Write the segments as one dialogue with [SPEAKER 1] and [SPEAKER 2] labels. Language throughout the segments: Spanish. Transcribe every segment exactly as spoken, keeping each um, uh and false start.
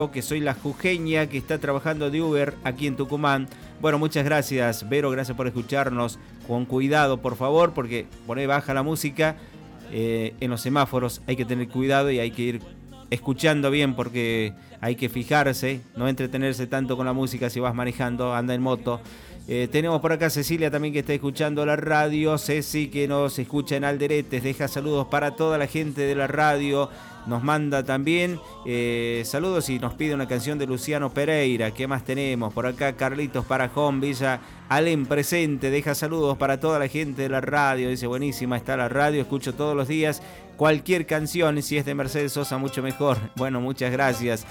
[SPEAKER 1] que soy la jujeña que está trabajando de Uber aquí en Tucumán. Bueno, muchas gracias, Vero, gracias por escucharnos. Con cuidado, por favor, porque poné baja la música. Eh, en los semáforos hay que tener cuidado y hay que ir escuchando bien porque hay que fijarse, no entretenerse tanto con la música si vas manejando, anda en moto. Eh, tenemos por acá Cecilia también que está escuchando la radio, Ceci que nos escucha en Alderetes, deja saludos para toda la gente de la radio, nos manda también eh, saludos y nos pide una canción de Luciano Pereira. ¿Qué más tenemos? Por acá Carlitos Parajón, Villa Alem presente, deja saludos para toda la gente de la radio, dice buenísima está la radio, escucho todos los días cualquier canción, si es de Mercedes Sosa mucho mejor. Bueno, muchas gracias.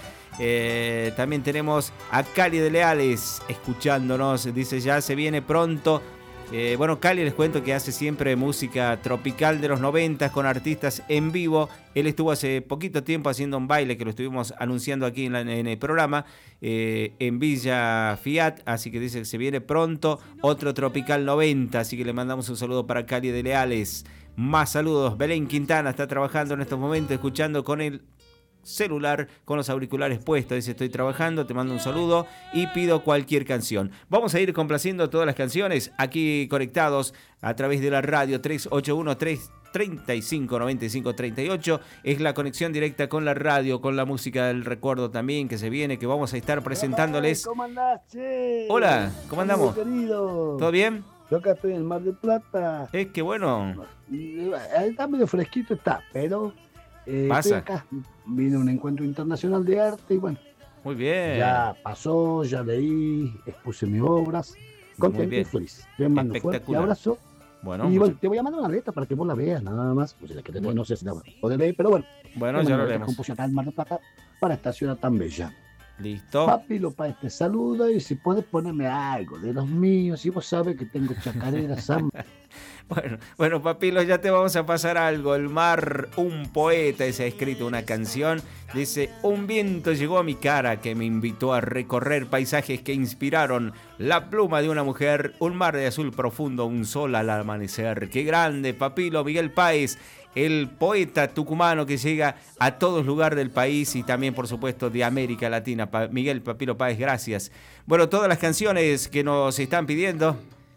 [SPEAKER 1] Eh, también tenemos a Cali de Leales escuchándonos, dice ya se viene pronto. Eh, bueno, Cali les cuento que hace siempre música tropical de los noventas con artistas en vivo. Él estuvo hace poquito tiempo haciendo un baile que lo estuvimos anunciando aquí en, la, en el programa eh, en Villa Fiat, así que dice que se viene pronto otro Tropical noventa, así que le mandamos un saludo para Cali de Leales. Más saludos, Belén Quintana está trabajando en estos momentos, escuchando con el celular, con los auriculares puestos, dice estoy trabajando, te mando un saludo y pido cualquier canción. Vamos a ir complaciendo todas las canciones aquí conectados a través de la radio tres ocho uno, tres treinta y cinco, noventa y cinco, treinta y ocho, es la conexión directa con la radio, con la música del recuerdo también que se viene, que vamos a estar presentándoles.
[SPEAKER 2] ¿Cómo andás, che?
[SPEAKER 1] Hola, ¿cómo andamos?
[SPEAKER 2] Querido.
[SPEAKER 1] ¿Todo bien?
[SPEAKER 2] Yo acá estoy en el Mar del Plata.
[SPEAKER 1] Es que bueno.
[SPEAKER 2] Está medio fresquito, está, pero eh,
[SPEAKER 1] pasa.
[SPEAKER 2] Estoy acá. Vine a un encuentro internacional de arte y bueno.
[SPEAKER 1] Muy bien.
[SPEAKER 2] Ya pasó, ya leí, expuse mis obras. Contento y feliz. Te mando un fuerte abrazo.
[SPEAKER 1] Bueno,
[SPEAKER 2] y
[SPEAKER 1] mucho...
[SPEAKER 2] bueno, te voy a mandar una letra para que vos la veas, nada más. Pues la que te, no sé si la podés leer, pero bueno.
[SPEAKER 1] Bueno, ya lo leemos.
[SPEAKER 2] Compuse acá en Mar del Plata para esta ciudad tan bella.
[SPEAKER 1] Listo.
[SPEAKER 2] Papi López te saluda y si puedes ponerme algo de los míos, si vos sabes que tengo chacareras, samba.
[SPEAKER 1] Bueno, bueno, Papilo, ya te vamos a pasar algo. El mar, un poeta, se ha escrito una canción. Dice, un viento llegó a mi cara que me invitó a recorrer paisajes que inspiraron la pluma de una mujer, un mar de azul profundo, un sol al amanecer. Qué grande, Papilo, Miguel Páez, el poeta tucumano que llega a todos lugares del país y también, por supuesto, de América Latina. Pa- Miguel Papilo Páez, gracias. Bueno, todas las canciones que nos están pidiendo...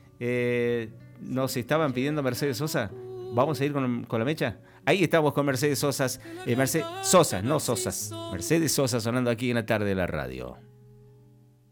[SPEAKER 1] Eh, nos estaban pidiendo Mercedes Sosa. Vamos a ir con, con la mecha. Ahí estamos con Mercedes Sosas, eh, Mercedes Sosa, no Sosas. Mercedes Sosa sonando aquí en la tarde de la radio.